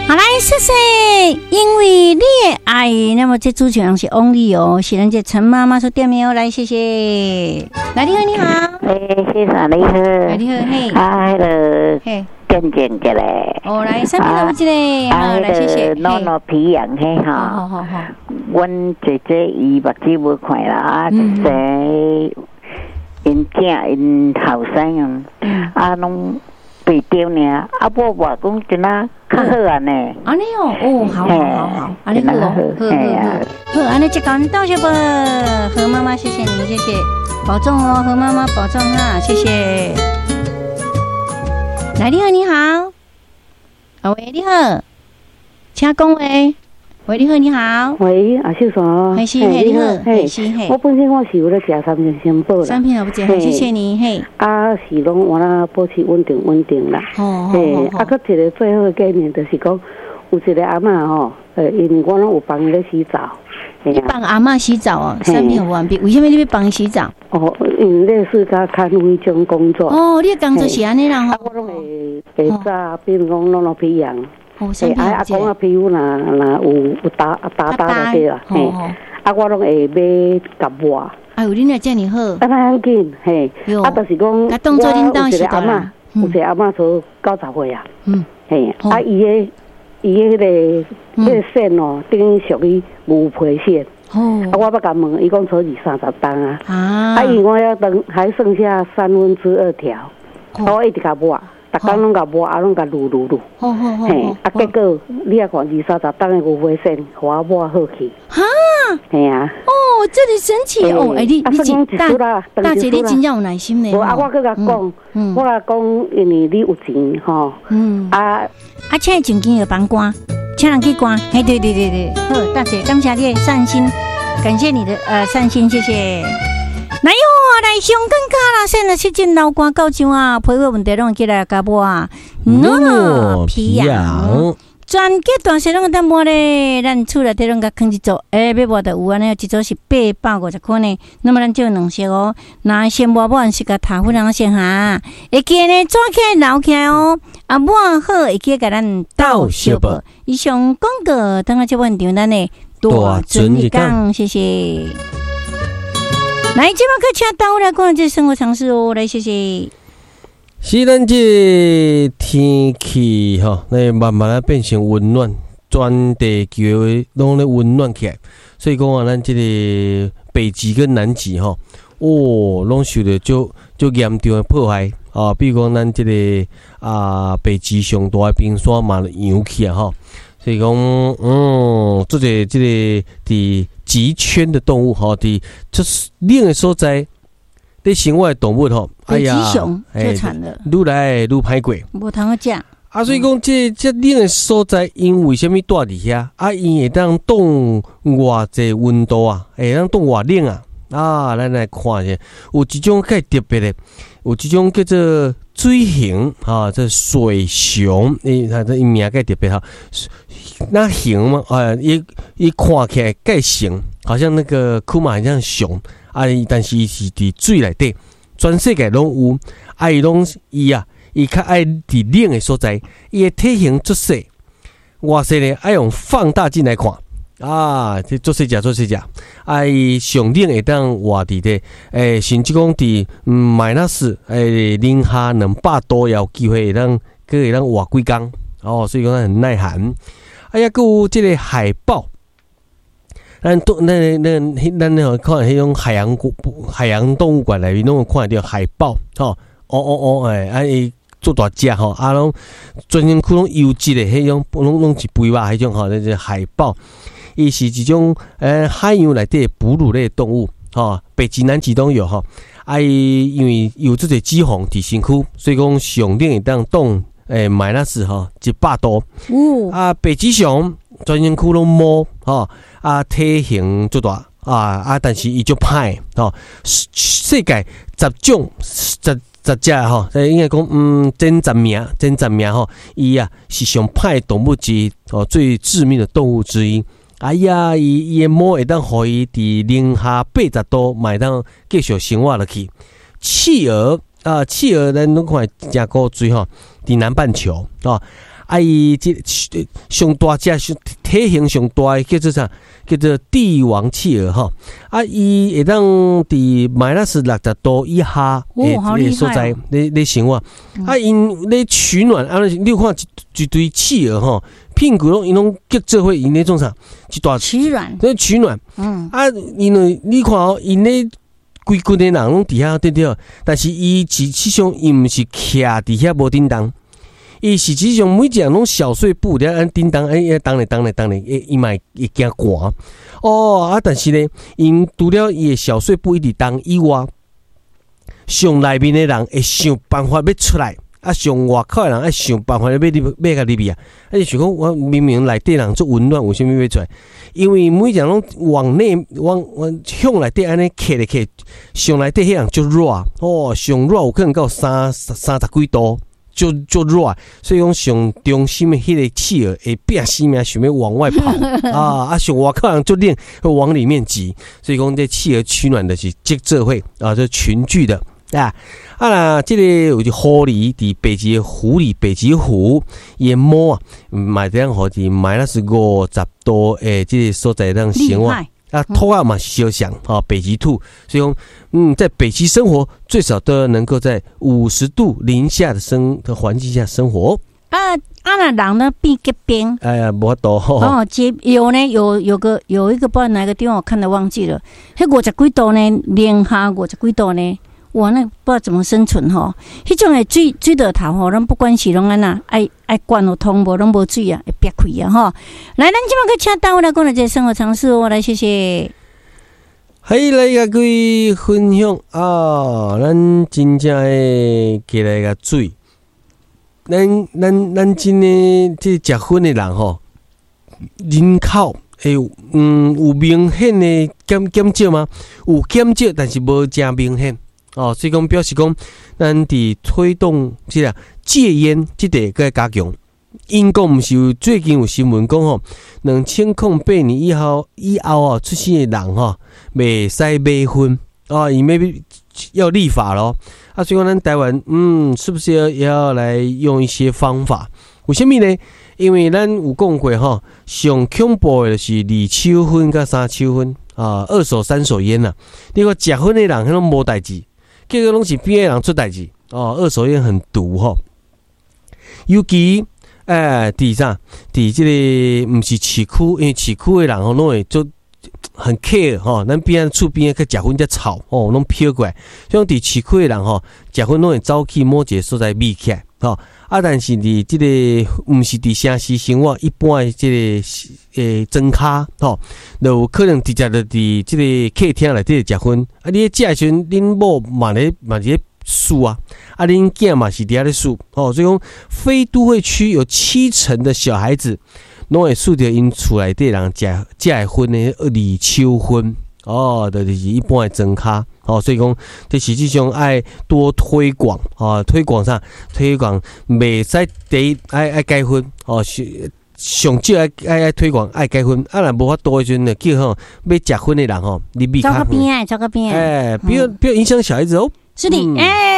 好来，谢谢，因为你的爱，那么这主持人是翁丽哦，是人家陈妈妈所点名哦，来谢谢，来你好你好， 先生你好， 你好嘿， 迄个嘿， 见见个咧， 哦来，三边有一个，好来谢谢， 诺诺皮羊嘿哈， 好， 阮姐姐伊目睭无看啦，啊，这因囝因后生啊，拢被丢呢，啊，无话讲真啊，较好啊呢。 安尼哦，好，安尼好，安尼就搞你到谢不？何妈妈，谢谢你，谢谢，保重哦，何妈妈保重哈，谢谢。来，你好，你好，喂，你好，请讲喂。喂，你好，你好。 喂，阿秀嫂。 是你好，是我本身我是有咧食三片仙宝啦。 三片好不错，谢谢你嘿。 啊，是拢我那保持稳定啦。嘿，啊，搁一个最后的概念就是讲，有一个阿嬷吼，因为我拢有帮伊咧洗澡。 你帮阿嬷洗澡哦，三片完毕。为什么你要帮伊洗澡？ 哦，因为类似甲看护一种工作。 哦，你的工作是安尼啦吼。 啊，我拢会炸，比如讲弄皮羊。阿公啊，皮肤若有打就对啦，嘿，啊，我拢会买夹抹。 哎呦，恁也遮尔好， 啊，那要紧，嘿，啊，就是讲，我有一个阿嬷，有一个阿嬷做90岁啊，嘿，啊，伊个迄个线哦，等于属于无皮线，啊，我要甲问，伊讲抽20-30担啊，啊，因为我要等还剩下2/3条，我一直甲抹。逐工拢甲抹，啊，拢甲撸，嘿，啊，结果你也看20-30担的无灰线，互我抹好去。哈，嘿啊。 哦，这里神奇哦！哎，你大姐，你真正有耐心呢。 无啊，我搁甲讲，我甲讲，因为你有钱吼。啊， 请前间有帮关，请人去关。嘿，对，好，大姐，感谢你的善心，感谢你的善心，谢谢。来哟，来香港卡啦！现在去进老瓜高墙啊，皮肤问题拢起来甲抹啊，皮痒。全家大小拢在抹咧，咱厝内底拢甲放一组，要抹就有安尼，一组是850块呢。那么咱就2色哦，那先抹完是甲头粉先下，会记呢抓起来捞起来哦，啊抹好会记甲咱倒烧不？以上广告，等下就问场咱呢大尊一讲，谢谢。来，今晚可请到来看这生活常识哦，来谢谢。 是咱这天气哈，那慢慢来变成温暖，全地球拢咧温暖起来，所以讲啊，咱这个北极跟南极哈，拢受到就严重的破坏啊，比如讲咱这个北极上大的冰山嘛扬起啊哈，所以讲做者这个伫极圈的动物哈，伫就是冷的所在，在生活的动物吼， 北极熊就惨了， 愈来愈歹过， 无通好食。 啊，所以讲这冷的所在，因为什么住伫遐？啊，因会当冻偌济温度啊，会当冻偌冷啊。啊，咱来看下，有一种较特别的，有一种叫做水熊啊，这水熊，它这名较特别哈。那熊嘛，伊看起来介熊，好像那个库马很像熊啊，但是伊是伫水内底，全世界拢有，啊伊较爱伫冷的所在，伊的体型足小，哇塞呢，爱用放大镜来看。啊，这做细只，啊，伊上冷会当活伫咧，甚至讲伫-零下200度，也有机会会当活几工哦，所以讲很耐寒。哎呀，佮有即个海豹，咱看迄种海洋动物馆内面拢有看到海豹，吼，伊做大只吼，啊，拢全身躯拢油脂的，迄种拢是肥肉迄种吼，那是海豹。伊是一种海洋内底哺乳类动物，北极、南极都有哈。啊，伊因为有这个脂肪伫身躯，所以讲上冷会当冻-100度。啊，北极熊全身躯拢毛啊，体型足大但是伊足歹世界10种10只应该讲前10名伊是上歹动物之一最致命的动物之一。哎呀，伊的毛会当互伊伫零下80度，会当继续生活落去。企鹅咱拢看真古锥伫南半球伊即上大只、体型上大的叫做啥？叫做帝王企鹅吼。伊会当伫-60度以下的所在咧生活。因咧取暖，你有看一堆企鹅吼，屁股因拢结做伙，因咧种啥？一大取暖， 取暖。因为你看哦，因咧。规群的人拢伫遐对对，但是伊实际上伊毋是徛伫遐无叮当，伊实际上每一样拢小碎步咧按叮当，当咧，伊嘛会惊寒哦但是咧，因除了伊的小碎步一直动以外，上内面的人会想办法要出来。上外口的人爱想办法要甲入去啊！就想讲，我明明内底人足温暖，为什么要出来？因为每人拢往内往向内底安尼徛咧徛，上内底迄人足热哦，上热有可能到30几度，足热，所以讲上中心的迄个企鹅会拼死命想要往外跑上外口人足冷，会往里面挤，所以讲这企鹅取暖的是结做伙这群聚的。这个有只狐狸伫北极湖里，北极湖淹没买这样好伫-50度这个所在当生活兔嘛是小象北极兔，所以讲在北极生活最少都要能够在50度零下的环境下生活。 那人呢变结冰？ 没法度有一个不知道哪个地方我看的忘记了，迄50几度呢，零下50几度呢。哇，那不知道怎么生存吼！迄种诶水倒头吼，咱不管是拢安那爱灌有通无，拢无水啊，会憋开啊吼！来，咱即摆去请单位来讲一个生活常识哦，来谢谢。 来甲各位分享咱真正诶起来个水，咱真诶即食薰诶人吼，人口有明显诶减少吗？有减少，但是无真明显。所以讲表示讲，咱伫推动即个戒烟即个个加强。因讲毋是最近有新闻讲2008年以后出生的人袂使买薰因要立法咯。所以讲咱台湾是不是也要来用一些方法？为什么呢？因为咱有讲过上恐怖的就是2手薰甲3手薰2手3手烟啦。你讲食薰的人迄拢无代志。结果拢是边的人出代志二手烟很毒尤其伫啥？伫这个毋是市区，因为市区的人拢会做很 care 咱边厝边去食薰才吵拢飘过来。所以伫市区的人食薰拢会走去某一个所在秘起来但是伫这个毋是伫城市生活，一般的这个庄脚就有可能直接就伫这个客厅内底食薰你咧食的时阵，恁某嘛咧输恁囝嘛是伫遐咧输所以讲非都会区有70%的小孩子拢会输着因厝内底人食的薰的2手薰就是一般的庄脚所以讲这实际上爱多推广推广袂使第一爱戒薰上少爱推广爱戒薰若无法度的时阵叫要食薰的人你避开走个边不要影响小孩子是的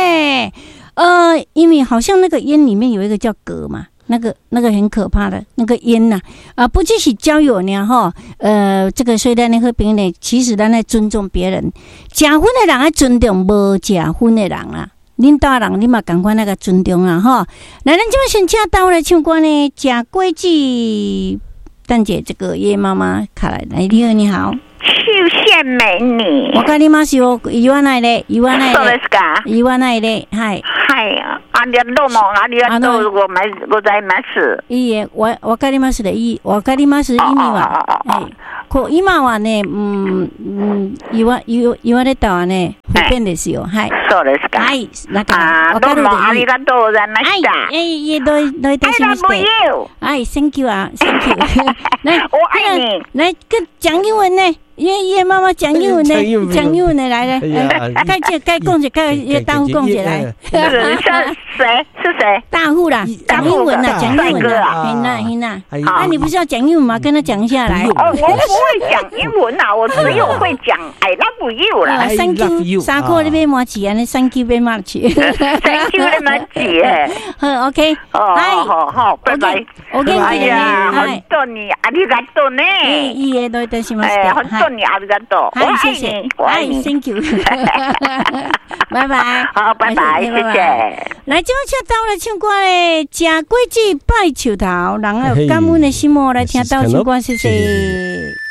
因为好像那个烟里面有一个叫镉嘛，那个很可怕的那个烟呐不只是交友呢这个所以咱咧好朋友呢，其实咱来尊重别人，食薰的人爱尊重无食薰的人啦。恁大人你嘛赶快那个尊重啦来，咱这边先请到来唱歌呢，假规矩。蛋姐，这个叶妈妈卡来，你好。 秀线美女。 わかりますよ。言わないで。 そうですか。 言わないで。はい。 はい。どうもありがとうございます。 いいえ、わかりますで。わかります。意味は。はい。今はね、言われたはね、不便ですよ。はい。 そうですか。 はい。だからわかるでいい。 どうもありがとうございました。 はい。どういたしまして。 I love you。 はい。Thank you 啊 ，Thank you。来， 我爱你。 来，讲英文呢。 因为妈妈讲英文的，讲英文的来了，该讲就该大户讲起来。 是谁？ 大户啦，讲英文啦，讲英文啦，嘿娜。啊，你不是要讲英文吗？跟他讲一下来。 哦，我不会讲英文啊，我只有会讲 I love you 啦。 Thank you， 三块那边买起啊，那 Thank you very much。Thank you very much。 好 ，OK。 好，拜拜。 我跟你讲，本当にありがとうね。 いいえ、どういたしまして。 本当にありがとう。 はい、谢谢。はい、Thank you。拜拜。 好，拜拜，谢谢。 来，这次到了唱歌嘞，吃果子拜树头，人有感恩的心哦，来听到唱歌，谢谢。